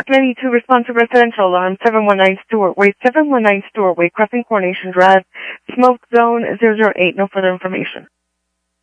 Park 92, respond to residential alarm 719 Stewart Way, 719 Stewart Way, crossing Coronation Drive, smoke zone 008, no further information.